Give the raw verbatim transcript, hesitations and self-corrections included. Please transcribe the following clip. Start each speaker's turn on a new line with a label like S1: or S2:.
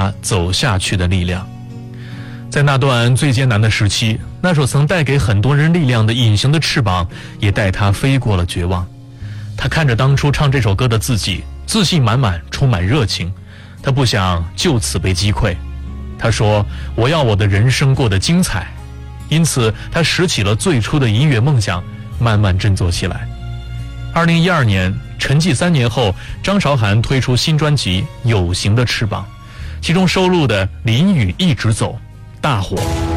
S1: 他走下去的力量。在那段最艰难的时期，那首曾带给很多人力量的隐形的翅膀也带他飞过了绝望。他看着当初唱这首歌的自己，自信满满，充满热情，他不想就此被击溃。他说，我要我的人生过得精彩。因此他拾起了最初的音乐梦想，慢慢振作起来。二零一二年，沉寂三年后，张韶涵推出新专辑《有形的翅膀》，其中收录的《淋雨一直走》大火。